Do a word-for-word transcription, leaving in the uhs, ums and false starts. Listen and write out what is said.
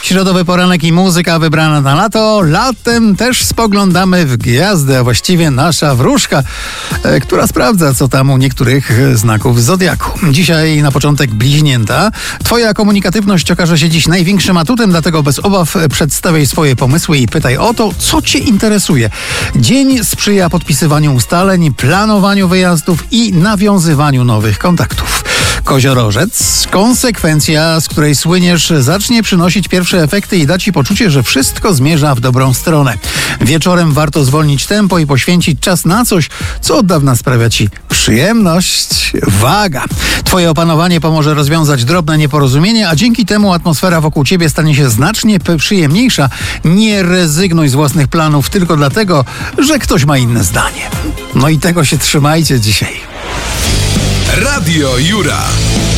Środowy poranek i muzyka wybrana na lato. Latem też spoglądamy w gwiazdy, a właściwie nasza wróżka, e, która sprawdza, co tam u niektórych znaków zodiaku. Dzisiaj na początek bliźnięta. Twoja komunikatywność okaże się dziś największym atutem, dlatego bez obaw przedstawiaj swoje pomysły i pytaj o to, co cię interesuje. Dzień sprzyja podpisywaniu ustaleń, planowaniu wyjazdów i nawiązywaniu nowych kontaktów. Koziorożec, konsekwencja, z której słyniesz, zacznie przynosić pierwsze efekty i da ci poczucie, że wszystko zmierza w dobrą stronę. Wieczorem warto zwolnić tempo i poświęcić czas na coś, co od dawna sprawia ci przyjemność. Waga. Twoje opanowanie pomoże rozwiązać drobne nieporozumienie, a dzięki temu atmosfera wokół ciebie stanie się znacznie przyjemniejsza. Nie rezygnuj z własnych planów tylko dlatego, że ktoś ma inne zdanie. No i tego się trzymajcie dzisiaj. Radio Jura.